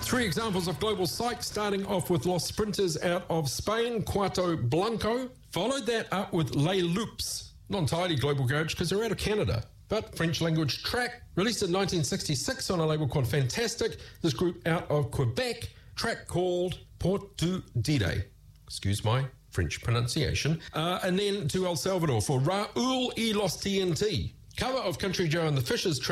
Three examples of global psych, starting off with Los Sprinters out of Spain, Cuarto Blanco. Followed that up with Les Loops, not entirely global garage because they're out of Canada, but French language track, released in 1966 on a label called Fantastic. This group out of Quebec, track called Port du Dide. Excuse my French pronunciation. And then to El Salvador for Raúl y los TNT. Cover of Country Joe and the Fishers track.